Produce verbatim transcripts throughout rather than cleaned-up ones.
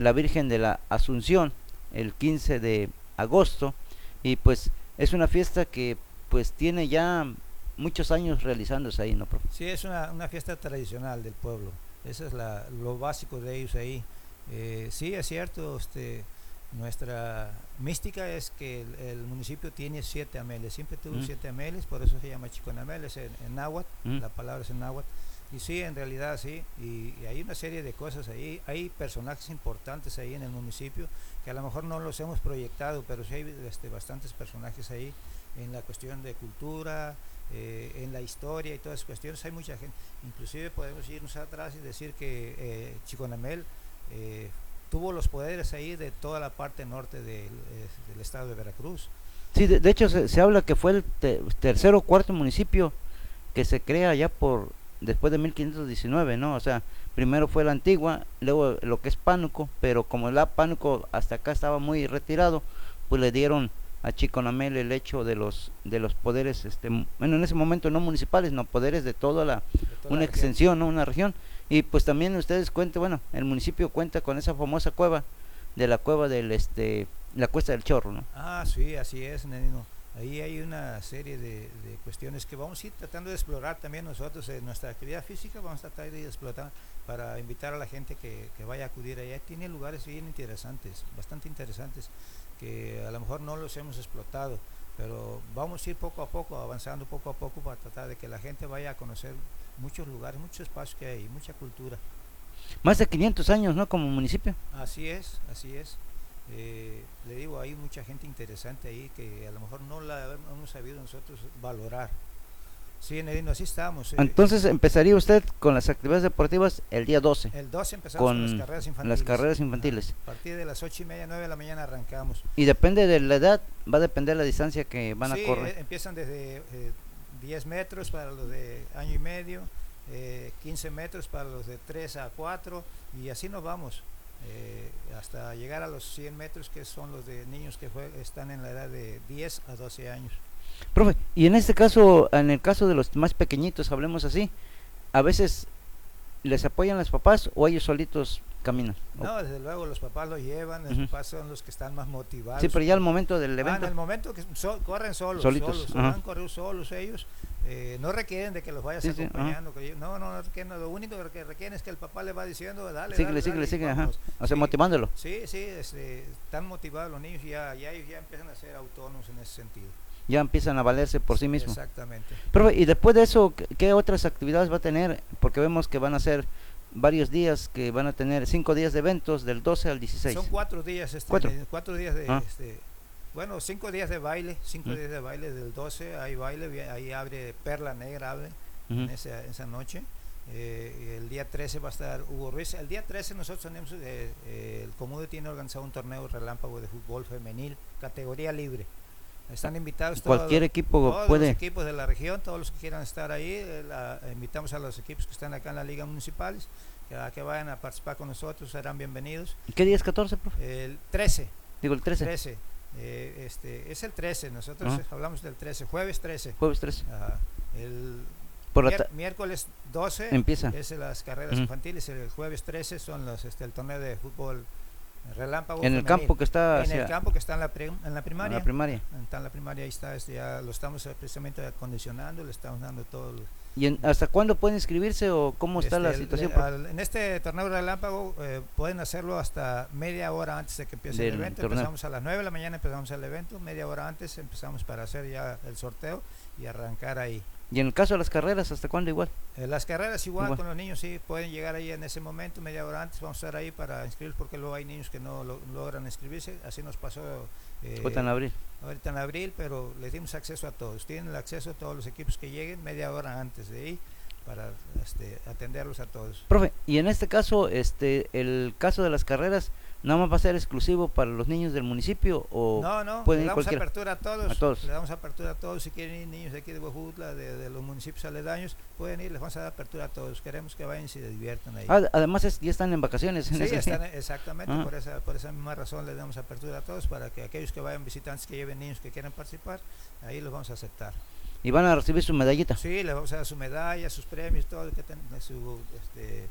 la Virgen de la Asunción el quince de agosto, y pues es una fiesta que pues tiene ya muchos años realizándose ahí, ¿no, profe? Sí, es una, una fiesta tradicional del pueblo. Eso es la, lo básico de ellos ahí. Eh, sí, es cierto, este, nuestra mística es que el, el municipio tiene siete ameles, siempre tuvo Mm. siete ameles, por eso se llama Chiconamel, es en, en náhuatl, Mm. la palabra es en náhuatl. Y sí, en realidad sí, y, y hay una serie de cosas ahí, hay personajes importantes ahí en el municipio que a lo mejor no los hemos proyectado, pero sí hay este, bastantes personajes ahí en la cuestión de cultura, eh, en la historia y todas esas cuestiones. Hay mucha gente, inclusive podemos irnos atrás y decir que eh, Chiconamel eh, tuvo los poderes ahí de toda la parte norte del, eh, del estado de Veracruz. Sí, de, de hecho se, se habla que fue el te- tercer o cuarto municipio que se crea ya por después de mil quinientos diecinueve, ¿no? O sea, primero fue la antigua, luego lo que es Pánuco, pero como el Pánuco hasta acá estaba muy retirado, pues le dieron a Chiconamel el hecho de los de los poderes, este, bueno, en ese momento no municipales, no poderes de toda la De toda una la región. extensión, ¿no? Una región. Y pues también ustedes cuentan, bueno, el municipio cuenta con esa famosa cueva de la cueva del este la Cuesta del Chorro, ¿no? Ah, sí, así es, Nenino. Ahí hay una serie de, de cuestiones que vamos a ir tratando de explorar también nosotros en nuestra actividad física, vamos a tratar de explotar para invitar a la gente que, que vaya a acudir allá. Tiene lugares bien interesantes, bastante interesantes, que a lo mejor no los hemos explotado, pero vamos a ir poco a poco, avanzando poco a poco para tratar de que la gente vaya a conocer muchos lugares, muchos espacios que hay, mucha cultura. Más de quinientos años, ¿no? Como municipio. Así es, así es. Eh, le digo, hay mucha gente interesante ahí que a lo mejor no la hemos sabido nosotros valorar. Sí, Nerino, así estamos. Eh, Entonces empezaría usted con las actividades deportivas el día doce, el doce empezamos con, con las con carreras infantiles. las carreras infantiles. Ajá. A partir de las ocho y media, nueve de la mañana arrancamos. Y depende de la edad, va a depender la distancia que van sí, a correr. Eh, empiezan desde eh, diez metros para los de año y medio, eh, quince metros para los de tres a cuatro, y así nos vamos. Eh, hasta llegar a los cien metros, que son los de niños que fue, están en la edad de diez a doce años. Profe, y en este caso, en el caso de los más pequeñitos, hablemos así, a veces les apoyan los papás o ellos solitos caminan. No, desde luego los papás lo llevan, los Ujú. papás son los que están más motivados. Sí, pero ya al momento del Ah, en evento. el momento que so, corren solos, Solitos, solos, ajá. van a correr solos ellos, eh, no requieren de que los vayas Sí, sí, acompañando, que yo- no, no, no requieren, lo único que requieren es que el papá le va diciendo, dale, Síguele, dale, síguele, dale, y síguele, ajá. vámonos. O sea, Sí, motivándolo. sí, sí, este, están motivados los niños, ya, ya ellos ya empiezan a ser autónomos en ese sentido. Ya empiezan a valerse por sí mismos. Exactamente. Profe, y después de eso, ¿qué, qué otras actividades va a tener? Porque vemos que van a ser varios días, que van a tener cinco días de eventos del doce al dieciséis. Son cuatro días, este, Cuatro. de- cuatro días de, Ah. este, bueno, cinco días de baile, cinco Mm. días de baile del doce, hay baile, vi- ahí abre Perla Negra, abre Ujú. en esa, esa noche. Eh, el día trece va a estar Hugo Ruiz. El día trece nosotros tenemos, eh, eh, el Comude tiene organizado un torneo relámpago de fútbol femenil, categoría libre. Están invitados todos, Cualquier equipo todos puede. los equipos de la región, todos los que quieran estar ahí. eh, la- invitamos a los equipos que están acá en la Liga Municipales, que, a que vayan a participar con nosotros, serán bienvenidos. ¿Qué día es catorce, profe? El trece, Digo, el trece. trece, eh, este, es el trece, nosotros Ajá. hablamos del trece, jueves trece. Jueves trece. Ajá. El Por la mier- ta- miércoles doce Empieza. es las carreras Ujú. infantiles, el jueves trece son los, este, el torneo de fútbol relámpago En el femenil. campo que está en hacia el campo que está en la, pri- en la en primaria. la primaria. Está en la primaria, ahí está, este, ya lo estamos eh, precisamente acondicionando, le estamos dando todo. Lo, ¿Y en- hasta cuándo pueden inscribirse o cómo está este, la el- situación, el- profe? al- en este torneo relámpago eh, pueden hacerlo hasta media hora antes de que empiece Del el evento. torneo. Empezamos a las nueve de la mañana, empezamos el evento, media hora antes empezamos para hacer ya el sorteo y arrancar ahí. Y en el caso de las carreras, ¿hasta cuándo igual? Eh, las carreras igual, Igual. con los niños, sí, pueden llegar ahí en ese momento, media hora antes, vamos a estar ahí para inscribirlos porque luego hay niños que no lo- logran inscribirse, así nos pasó eh, Ahorita en abril. ahorita en abril, pero les dimos acceso a todos, tienen el acceso a todos los equipos que lleguen media hora antes de ahí para este, atenderlos a todos. Profe, y en este caso, este, el caso de las carreras, ¿nada más va a ser exclusivo para los niños del municipio o No, no, pueden le ir damos cualquiera? apertura a todos, A todos. le damos apertura a todos, si quieren ir niños de aquí de Huejutla, de, de los municipios aledaños, pueden ir, les vamos a dar apertura a todos, queremos que vayan y se diviertan ahí. Ah, además es- ya están en vacaciones. en Sí, ese- están, exactamente, Ah. por esa, por esa misma razón les damos apertura a todos para que aquellos que vayan visitantes que lleven niños que quieran participar, ahí los vamos a aceptar. Y van a recibir su medallita. Sí, les vamos a dar su medalla, sus premios, todo lo que ten, su este,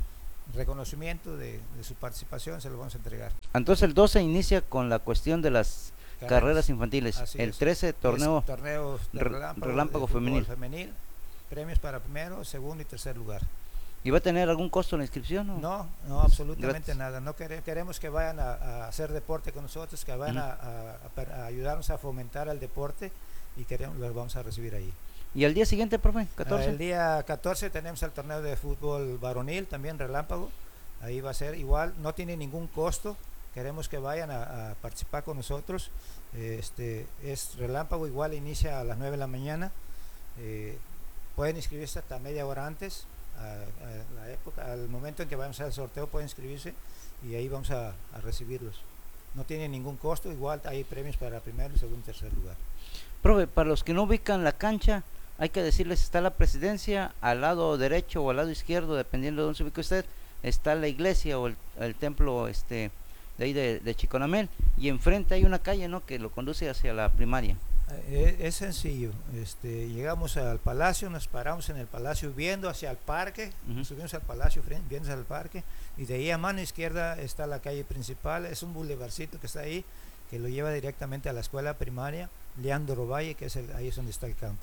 reconocimiento de, de su participación, se lo vamos a entregar. Entonces el doce inicia con la cuestión de las carreras, carreras infantiles. Así el es. trece torneo, es torneo de relámpago, relámpago de femenil. femenil. Premios para primero, segundo y tercer lugar. ¿Y va a tener algún costo la inscripción? ¿O? No, no, absolutamente Gratis. nada. No queremos, queremos que vayan a, a hacer deporte con nosotros, que vayan uh-huh. a, a, a ayudarnos a fomentar el deporte y queremos, los vamos a recibir ahí. ¿Y el día siguiente, profe? ¿catorce? El día catorce tenemos el torneo de fútbol varonil, también relámpago. Ahí va a ser igual, no tiene ningún costo. Queremos que vayan a, a participar con nosotros. Este es relámpago, igual inicia a las nueve de la mañana. Eh, pueden inscribirse hasta media hora antes. A, a la época, al momento en que vamos a hacer el sorteo pueden inscribirse y ahí vamos a, a recibirlos. No tiene ningún costo, igual hay premios para primero, segundo y tercer lugar. Profe, para los que no ubican la cancha, hay que decirles, está la presidencia, al lado derecho o al lado izquierdo, dependiendo de dónde se ubique usted, está la iglesia o el, el templo este de ahí de, de Chiconamel, y enfrente hay una calle, ¿no?, que lo conduce hacia la primaria. Es, es sencillo, este, llegamos al palacio, nos paramos en el palacio viendo hacia el parque, uh-huh. subimos al palacio, viendo hacia el parque, y de ahí a mano izquierda está la calle principal, es un bulevarcito que está ahí, que lo lleva directamente a la escuela primaria, Leandro Valle, que es el, ahí es donde está el campo.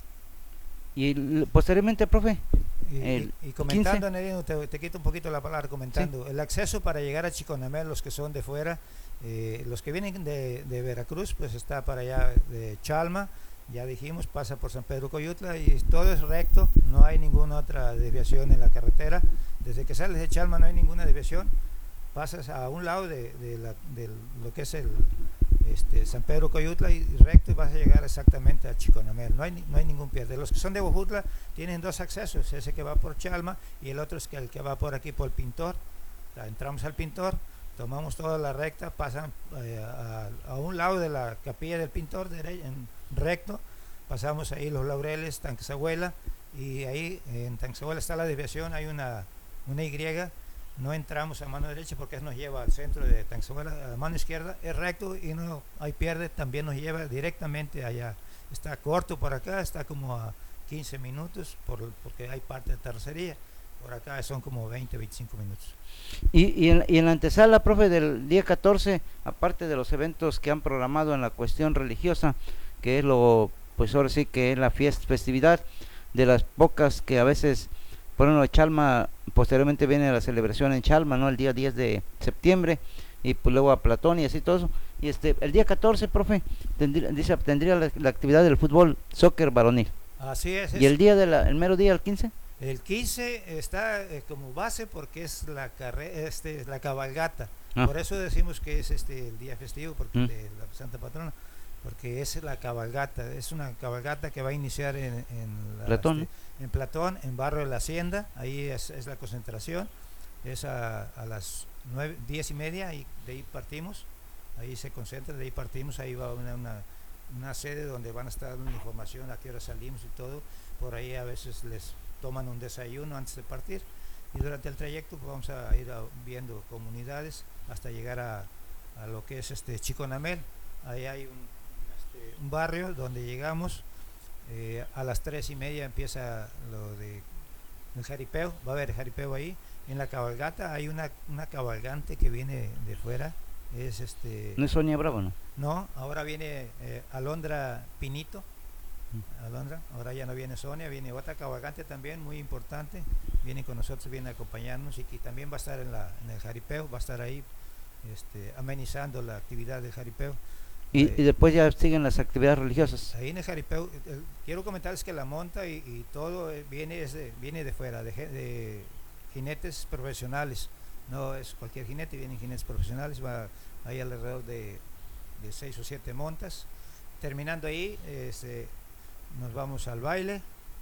Y posteriormente, profe, y, y, y comentando, Nerino, te, te quito un poquito la palabra, comentando, sí. El acceso para llegar a Chiconamel, los que son de fuera, eh, los que vienen de, de Veracruz, pues está para allá de Chalma, ya dijimos, pasa por San Pedro Coyutla y todo es recto, no hay ninguna otra desviación en la carretera. Desde que sales de Chalma no hay ninguna desviación, pasas a un lado de, de, la, de lo que es el este, San Pedro Coyutla y recto y vas a llegar exactamente a Chiconamel, no hay, no hay ningún pierde. Los que son de Huejutla tienen dos accesos, ese que va por Chalma y el otro es que el que va por aquí por el Pintor. O sea, entramos al Pintor, tomamos toda la recta, pasan eh, a, a un lado de la capilla del Pintor, derecho, en recto, pasamos ahí los Laureles, Tanquesahuela, y ahí en Tanquesahuela está la desviación, hay una, una Y, no entramos a mano derecha porque nos lleva al centro de Tanquesahuela, a mano izquierda es recto y no hay pierde, también nos lleva directamente allá. Está corto por acá, está como a quince minutos por, porque hay parte de tercería, por acá son como veinte, veinticinco minutos. Y, y, en, y en la antesala, profe, del día catorce, aparte de los eventos que han programado en la cuestión religiosa, que es lo, pues ahora sí que es la fiesta, festividad de las pocas que a veces, por ejemplo, Chalma, posteriormente viene la celebración en Chalma, ¿no?, el día diez de septiembre, y pues luego a Platón y así todo eso. Y este, el día catorce, profe, tendría, dice, tendría la, la actividad del fútbol, soccer varonil. Así es. ¿Y el día de la, el mero día, el quince? El quince está eh, como base porque es la carrera, este, la cabalgata. Ah. Por eso decimos que es este el día festivo porque mm. de la Santa Patrona, porque es la cabalgata, es una cabalgata que va a iniciar en, en, la, Platón, este, en Platón, en Barrio de la Hacienda, ahí es, es la concentración, es a, a las nueve, diez y media y de ahí partimos, ahí se concentra, de ahí partimos, ahí va una, una, una sede donde van a estar dando información a qué hora salimos y todo, por ahí a veces les toman un desayuno antes de partir y durante el trayecto pues, vamos a ir a, viendo comunidades hasta llegar a, a lo que es este Chiconamel. Ahí hay un, este, un barrio donde llegamos eh, a las tres y media empieza lo de el jaripeo, va a haber jaripeo ahí. En la cabalgata hay una, una cabalgante que viene de fuera, es este no es Sonia Bravo, no no ahora viene eh, Alondra Pinito. Alondra, ahora ya no viene Sonia, viene otra cabalgante también muy importante, viene con nosotros, viene a acompañarnos y que también va a estar en, la, en el jaripeo, va a estar ahí este, amenizando la actividad del jaripeo. Y, eh, y después ya siguen las actividades religiosas. Ahí en el jaripeo, eh, quiero comentarles que la monta y, y todo eh, viene, es de, viene de fuera, de, de jinetes profesionales, no es cualquier jinete, vienen jinetes profesionales, va ahí alrededor de, de seis o siete montas. Terminando ahí, este, nos vamos al baile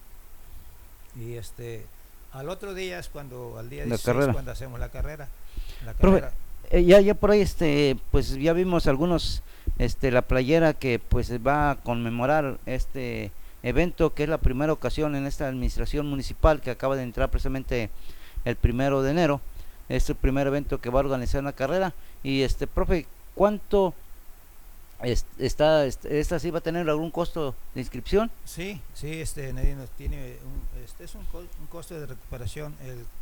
y este al otro día es cuando al día dieciséis cuando hacemos la carrera, la carrera. Profe, eh, ya ya por ahí este pues ya vimos algunos este la playera que pues va a conmemorar este evento que es la primera ocasión en esta administración municipal que acaba de entrar precisamente el primero de enero, es el primer evento que va a organizar una carrera. Y este profe, ¿cuánto Esta, esta sí va a tener algún costo de inscripción? Sí, sí, este Nerino tiene un, este es un, co un costo de recuperación. El,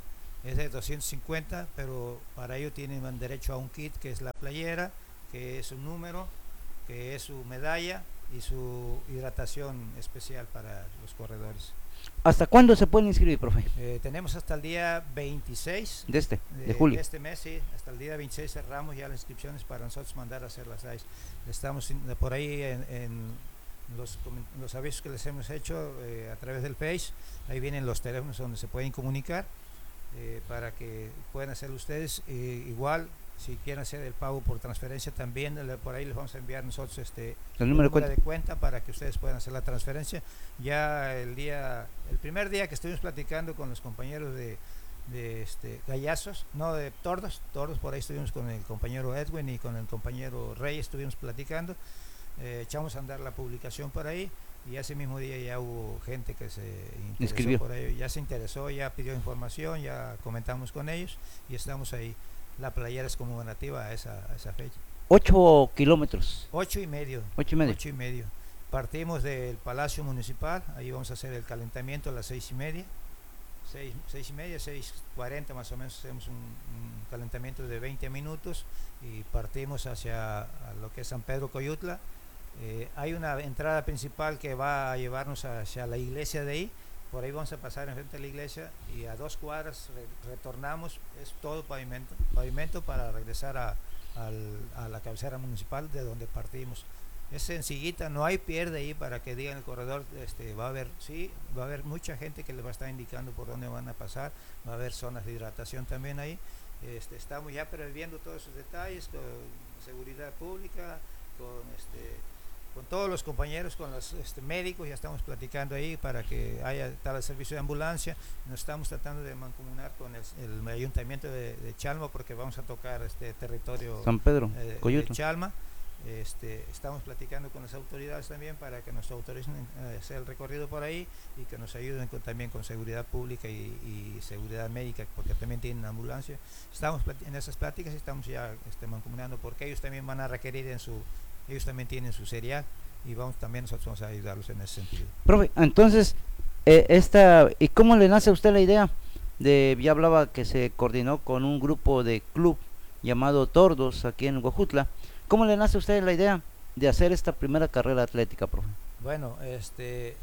es de doscientos cincuenta, pero para ello tienen derecho a un kit que es la playera, que es un número, que es su medalla y su hidratación especial para los corredores. ¿Hasta cuándo se pueden inscribir, profe? Eh, tenemos hasta el día veintiséis De este, de, de julio. De este mes, sí, hasta el día veintiséis cerramos ya las inscripciones para nosotros mandar a hacer las I C E. Estamos in, por ahí en, en los, los avisos que les hemos hecho eh, a través del Face, ahí vienen los teléfonos donde se pueden comunicar eh, para que puedan hacer ustedes. Eh, igual, si quieren hacer el pago por transferencia también, le, por ahí les vamos a enviar nosotros este el número, el número de, cuenta. de cuenta para que ustedes puedan hacer la transferencia. Ya el día, el primer día que estuvimos platicando con los compañeros de, de este, gallazos, no de tordos, tordos por ahí estuvimos con el compañero Edwin y con el compañero Rey, estuvimos platicando, eh, echamos a andar la publicación por ahí y ese mismo día ya hubo gente que se interesó por ahí, ya se interesó, ya pidió información, ya comentamos con ellos y estamos ahí. La playera es conmemorativa a esa, a esa fecha. Ocho kilómetros. Ocho y medio. Ocho y medio. Ocho y medio. Partimos del Palacio Municipal, ahí vamos a hacer el calentamiento a las seis y media. Seis, seis y media, seis cuarenta más o menos, hacemos un, un calentamiento de veinte minutos y partimos hacia lo que es San Pedro Coyutla. Eh, hay una entrada principal que va a llevarnos hacia la iglesia de ahí. Por ahí vamos a pasar enfrente de la iglesia y a dos cuadras re, retornamos, es todo pavimento, pavimento para regresar a, al, a la cabecera municipal de donde partimos. Es sencillita, no hay pierde ahí para que digan el corredor, este, va a haber, sí, va a haber mucha gente que les va a estar indicando por dónde van a pasar, va a haber zonas de hidratación también ahí. Este, estamos ya previendo todos esos detalles con seguridad pública, con este con todos los compañeros, con los este, médicos, ya estamos platicando ahí para que haya tal el servicio de ambulancia. Nos estamos tratando de mancomunar con el, el ayuntamiento de, de Chalma porque vamos a tocar este territorio San Pedro, eh, de Chalma. Este, estamos platicando con las autoridades también para que nos autoricen a hacer el recorrido por ahí y que nos ayuden con, también con seguridad pública y, y seguridad médica porque también tienen ambulancia. Estamos en esas pláticas y estamos ya este, mancomunando porque ellos también van a requerir en su ellos también tienen su serial y vamos también nosotros vamos a ayudarlos en ese sentido. Profe, entonces, eh, esta, ¿y cómo le nace a usted la idea? De, ya hablaba que se coordinó con un grupo de club llamado Tordos aquí en Huejutla. ¿Cómo le nace a usted la idea de hacer esta primera carrera atlética, profe? Bueno, este,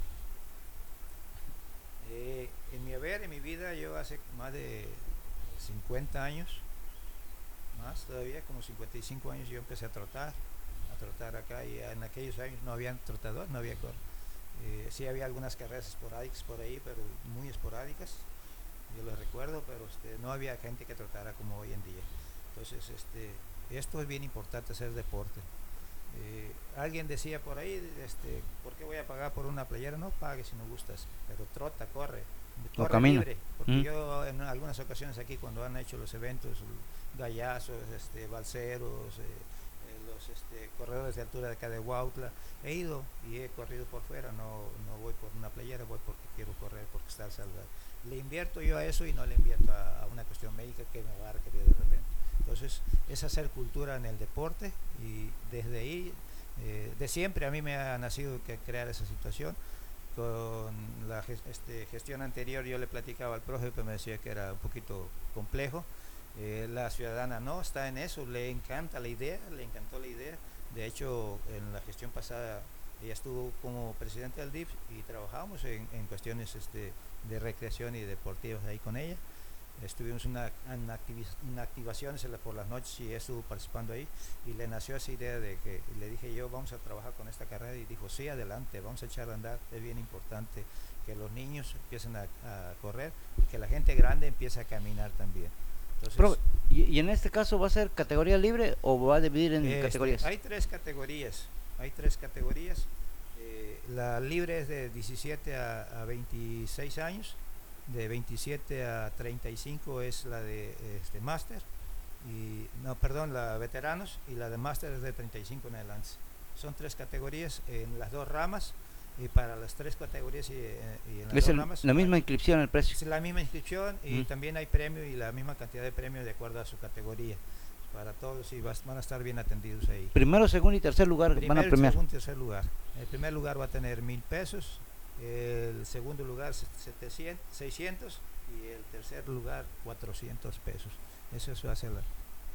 eh, en mi haber, en mi vida, yo hace más de cincuenta años, más todavía, como cincuenta y cinco años, yo empecé a trotar. trotar acá y en aquellos años no habían trotador, no había cor. Eh, sí había algunas carreras esporádicas por ahí, pero muy esporádicas, yo lo recuerdo, pero este, no había gente que trotara como hoy en día. Entonces, este, esto es bien importante, hacer deporte. Eh, alguien decía por ahí, este, ¿por qué voy a pagar por una playera? No pague si no gustas, pero trota, corre, corre camina. libre, porque ¿Mm? yo en algunas ocasiones aquí cuando han hecho los eventos, gallazos, este, balseros, eh, Este, corredores de altura de acá de Huautla, he ido y he corrido por fuera, no, no voy por una playera, voy porque quiero correr, porque está saludable. Le invierto yo a eso y no le invierto a, a una cuestión médica que me va a requerir de repente. Entonces, es hacer cultura en el deporte y desde ahí, eh, de siempre a mí me ha nacido que crear esa situación. Con la este, gestión anterior yo le platicaba al profe que me decía que era un poquito complejo. Eh, la ciudadana no está en eso, le encanta la idea, le encantó la idea. De hecho, en la gestión pasada ella estuvo como presidente del D I F y trabajamos en, en cuestiones este, de recreación y deportivas ahí con ella. Estuvimos en, una, en, activi en activaciones por las noches y ella estuvo participando ahí y le nació esa idea de que le dije yo vamos a trabajar con esta carrera y dijo sí, adelante, vamos a echar a andar. Es bien importante que los niños empiecen a, a correr y que la gente grande empiece a caminar también. Entonces, Pero, ¿y, ¿y en este caso va a ser categoría libre o va a dividir en este, categorías? Hay tres categorías, hay tres categorías. Eh, la libre es de diecisiete a veintiséis años, de veintisiete a treinta y cinco es la de este, máster, y no, perdón, la veteranos, y la de máster es de treinta y cinco en adelante. Son tres categorías en las dos ramas. Y para las tres categorías y, y en las es dos el, ramas, la misma inscripción, el precio. Es la misma inscripción y mm. también hay premio y la misma cantidad de premios de acuerdo a su categoría. Para todos y vas, van a estar bien atendidos ahí. Primero, segundo y tercer lugar Primero, van a premiar. Segundo y tercer lugar. El primer lugar va a tener mil pesos, el segundo lugar setecientos, seiscientos y el tercer lugar cuatrocientos pesos. Eso es hace la...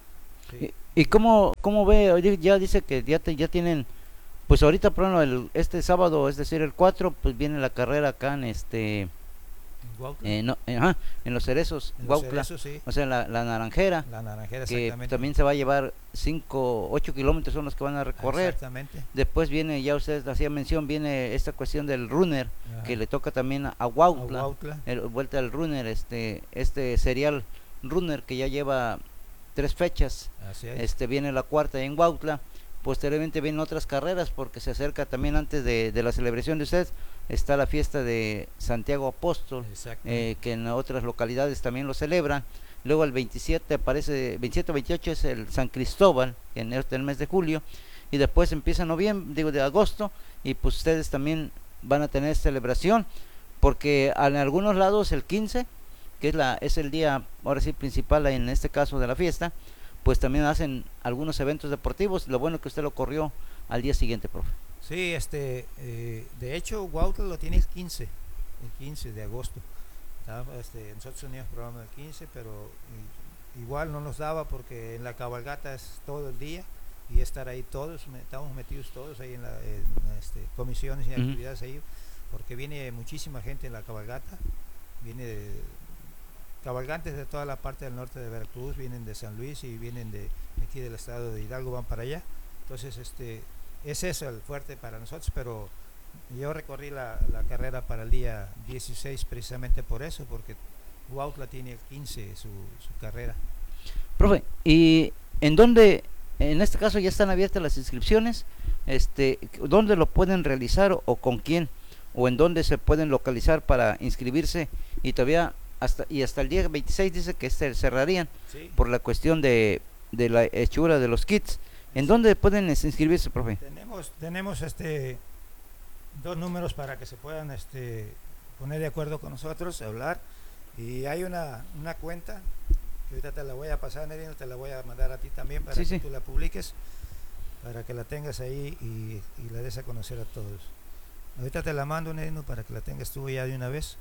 Sí. ¿Y, y cómo, cómo ve? Oye, ya dice que ya, te, ya tienen, pues ahorita, por ejemplo, el, este sábado, es decir, el cuatro, pues viene la carrera acá en este... Huautla. Eh, no, eh, ajá, en los cerezos, En los Huautla, cerezos, sí. o sea, la, la naranjera, La naranjera, que exactamente. también se va a llevar cinco, ocho kilómetros son los que van a recorrer. Exactamente. Después viene, ya ustedes hacían mención, viene esta cuestión del runner, Ajá. que le toca también a A Huautla, Huautla. el, vuelta al runner, este, este serial runner que ya lleva tres fechas, Así es. este viene la cuarta en Huautla. Posteriormente vienen otras carreras porque se acerca también antes de, de la celebración de ustedes, está la fiesta de Santiago Apóstol, eh, que en otras localidades también lo celebran. Luego el veintisiete aparece, veintisiete o veintiocho es el San Cristóbal, en el, el mes de julio, y después empieza noviembre, digo de agosto, y pues ustedes también van a tener celebración, porque en algunos lados el quince, que es, la, es el día, ahora sí, principal en este caso de la fiesta, pues también hacen algunos eventos deportivos. Lo bueno que usted lo corrió al día siguiente, profe. Sí, este, eh, de hecho, Huautla lo tiene el quince, el quince de agosto. Este, nosotros teníamos programa el quince, pero y, igual no nos daba porque en la cabalgata es todo el día y estar ahí todos, me, estamos metidos todos ahí en, la, en este, comisiones y uh-huh. actividades ahí, porque viene muchísima gente en la cabalgata, viene de, cabalgantes de toda la parte del norte de Veracruz, vienen de San Luis y vienen de, de aquí del estado de Hidalgo, van para allá. Entonces, este, es eso el fuerte para nosotros, pero yo recorrí la, la carrera para el día dieciséis precisamente por eso, porque Huautla tiene el quince su, su carrera. Profe, ¿y en dónde, en este caso ya están abiertas las inscripciones? Este, ¿dónde lo pueden realizar o, o con quién? ¿O en dónde se pueden localizar para inscribirse? Y todavía hasta y hasta el día veintiséis dice que se cerrarían, sí, por la cuestión de, de la hechura de los kits. ¿En dónde pueden inscribirse, profe? Tenemos, tenemos este dos números para que se puedan este poner de acuerdo con nosotros, hablar, y hay una, una cuenta que ahorita te la voy a pasar, Nerino, te la voy a mandar a ti también para sí, que sí. tú la publiques, para que la tengas ahí y, y la des a conocer a todos. Ahorita te la mando, Nerino, para que la tengas tú ya de una vez.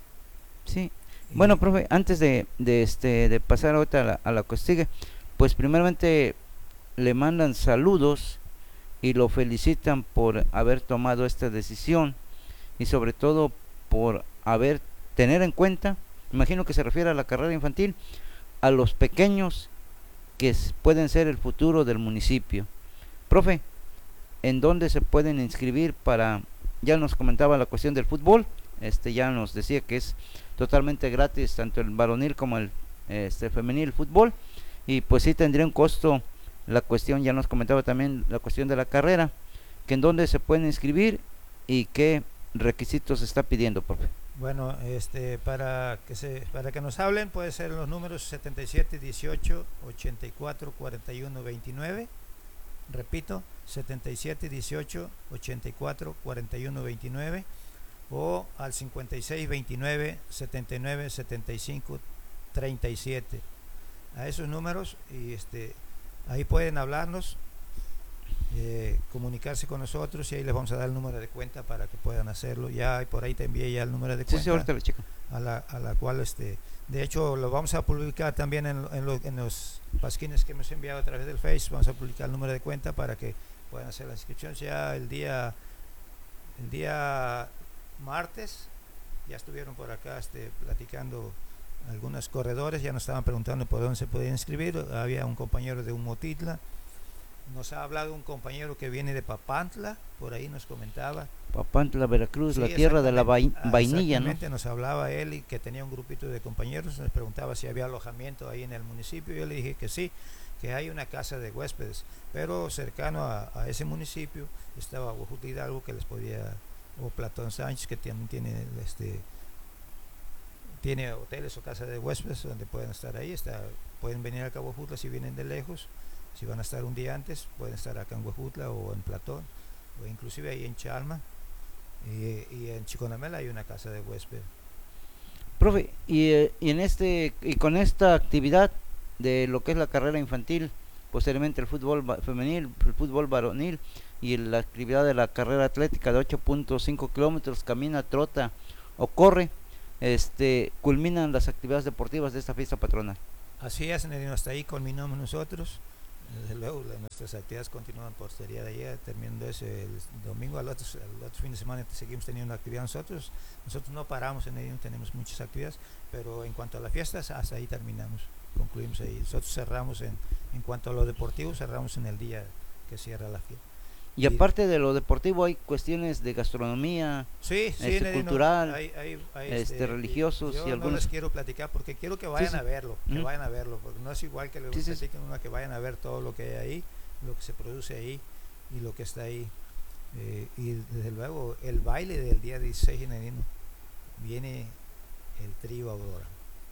Sí. Y bueno, profe, antes de, de este de pasar ahorita a la, a la que sigue, pues primeramente le mandan saludos y lo felicitan por haber tomado esta decisión y sobre todo por haber tener en cuenta, imagino que se refiere a la carrera infantil, a los pequeños que pueden ser el futuro del municipio. Profe, ¿en dónde se pueden inscribir para, ya nos comentaba la cuestión del fútbol, este ya nos decía que es totalmente gratis tanto el varonil como el este femenil fútbol, y pues sí tendría un costo la cuestión, ya nos comentaba también la cuestión de la carrera, que en dónde se pueden inscribir y qué requisitos se está pidiendo, profe. Bueno, este para que se para que nos hablen puede ser los números setenta y siete dieciocho ochenta y cuatro cuarenta y uno veintinueve, repito, setenta y siete dieciocho ochenta y cuatro cuarenta y uno veintinueve, o al cincuenta y seis veintinueve setenta y nueve setenta y cinco treinta y siete, a esos números, y este ahí pueden hablarnos, eh, comunicarse con nosotros, y ahí les vamos a dar el número de cuenta para que puedan hacerlo. Ya por ahí te envié ya el número de cuenta, sí, sí, ahorita lo checo. a la a la cual este de hecho lo vamos a publicar también en, en, lo, en los pasquines que hemos enviado a través del Face. Vamos a publicar el número de cuenta para que puedan hacer las inscripciones. Ya el día el día martes ya estuvieron por acá este platicando algunos corredores, ya nos estaban preguntando por dónde se podía inscribir. Había un compañero de Humotitla, nos ha hablado un compañero que viene de Papantla, por ahí nos comentaba. Papantla, Veracruz, sí, la tierra de la vain vainilla, ¿no? Nos hablaba él y que tenía un grupito de compañeros, nos preguntaba si había alojamiento ahí en el municipio. Yo le dije que sí, que hay una casa de huéspedes, pero cercano a, a ese municipio estaba Huejutla Hidalgo, que les podía, o Platón Sánchez, que también tiene este tiene hoteles o casas de huéspedes donde pueden estar ahí. Está, pueden venir a Cabo Huejutla si vienen de lejos, si van a estar un día antes pueden estar acá en Huejutla o en Platón, o inclusive ahí en Chalma, y, y en Chiconamela hay una casa de huésped. Profe, y, y en este y con esta actividad de lo que es la carrera infantil, posteriormente el fútbol femenil, el fútbol varonil y la actividad de la carrera atlética de ocho punto cinco kilómetros, camina, trota o corre, este, culminan las actividades deportivas de esta fiesta patronal. Así es, Nedino, hasta ahí culminamos nosotros. Desde luego, la, nuestras actividades continúan posterior de ayer, terminando ese el domingo, al otro, al otro fin de semana seguimos teniendo actividad nosotros. Nosotros no paramos en Nedino, tenemos muchas actividades, pero en cuanto a las fiestas, hasta ahí terminamos, concluimos ahí. Nosotros cerramos en, en cuanto a lo deportivo, cerramos en el día que cierra la fiesta. Y aparte de lo deportivo hay cuestiones de gastronomía, sí, sí, este, Nedino, cultural, hay, hay, hay, este, este, religiosos yo y algunos. No les quiero platicar porque quiero que vayan sí, sí. a verlo, que uh-huh. vayan a verlo, porque no es igual que les sí, platiquen sí. una, que vayan a ver todo lo que hay ahí, lo que se produce ahí y lo que está ahí. Eh, y desde luego el baile del día dieciséis en Nedino viene el trío Aurora.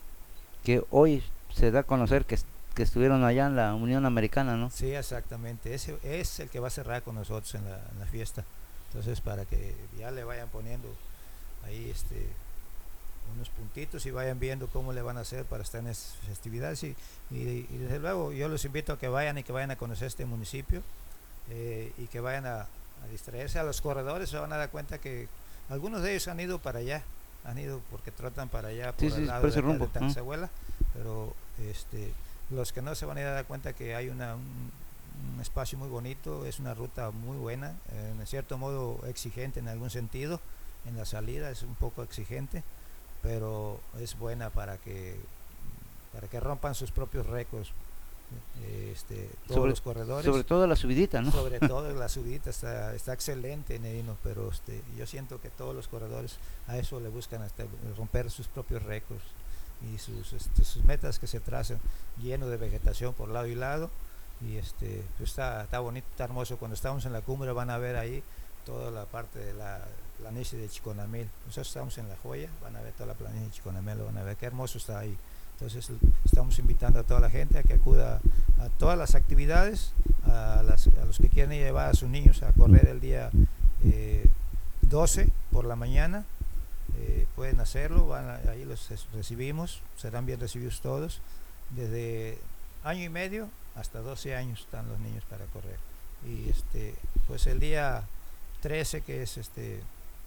Que hoy se da a conocer que que estuvieron allá en la Unión Americana, ¿no? Sí, exactamente, ese es el que va a cerrar con nosotros en la, en la fiesta. Entonces, para que ya le vayan poniendo ahí este unos puntitos y vayan viendo cómo le van a hacer para estar en estas festividades. Y, y, y desde luego yo los invito a que vayan y que vayan a conocer este municipio eh, y que vayan a, a distraerse. A los corredores se van a dar cuenta que algunos de ellos han ido para allá, han ido porque tratan para allá por sí, el sí, lado por de, rumbo. de Tanzahuela, ¿eh? Pero este los que no se van a dar cuenta que hay una, un, un espacio muy bonito, es una ruta muy buena, eh, en cierto modo exigente en algún sentido, en la salida es un poco exigente, pero es buena para que para que rompan sus propios récords, eh, este, todos sobre, los corredores. Sobre todo la subidita, ¿no? Sobre todo la subidita está, está excelente, Nedino, pero este, yo siento que todos los corredores a eso le buscan hasta romper sus propios récords y sus, este, sus metas que se trazan, lleno de vegetación por lado y lado, y este pues está, está bonito, está hermoso. Cuando estamos en la cumbre van a ver ahí toda la parte de la planicie de Chiconamil. Nosotros estamos en La Joya, van a ver toda la planicie de Chiconamil, van a ver qué hermoso está ahí. Entonces estamos invitando a toda la gente a que acuda a todas las actividades, a, las, a los que quieren llevar a sus niños a correr el día eh, doce por la mañana. Eh, pueden hacerlo, van a, ahí los recibimos, serán bien recibidos todos, desde año y medio hasta doce años están los niños para correr. Y este pues el día trece, que es este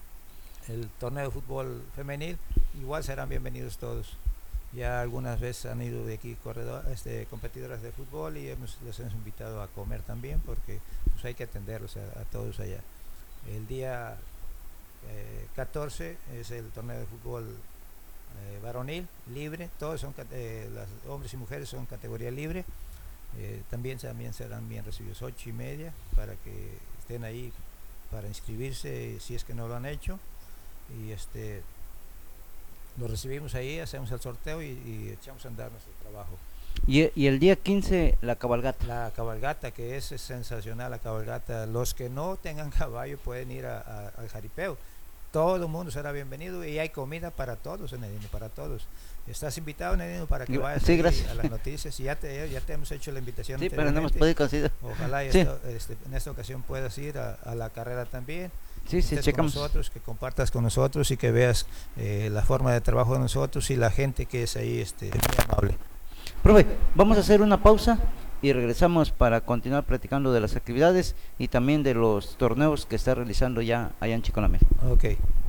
el torneo de fútbol femenil, igual serán bienvenidos todos. Ya algunas veces han ido de aquí corredor, este, competidoras de fútbol y hemos, les hemos invitado a comer también, porque pues hay que atenderlos a, a todos allá. El día Eh, catorce es el torneo de fútbol eh, varonil libre, todos son eh, las hombres y mujeres son categoría libre, eh, también, también serán bien recibidos, ocho y media, para que estén ahí para inscribirse si es que no lo han hecho, y este lo recibimos ahí, hacemos el sorteo y, y echamos a andar nuestro trabajo. Y, y el día quince la cabalgata. La cabalgata, que es, es sensacional la cabalgata. Los que no tengan caballo pueden ir a, a, al jaripeo. Todo el mundo será bienvenido y hay comida para todos, Nedino, para todos. Estás invitado, Nedino, para que vayas sí, a las noticias. Y ya te, ya te hemos hecho la invitación. Sí, pero no hemos podido conseguir. Ojalá sí. esto, este, en esta ocasión puedas ir a, a la carrera también. Sí, sí, checamos. Con nosotros, que compartas con nosotros y que veas eh, la forma de trabajo de nosotros y la gente que es ahí este, muy amable. Profe, vamos a hacer una pausa y regresamos para continuar platicando de las actividades y también de los torneos que está realizando ya allá en Chiconamil. Ok.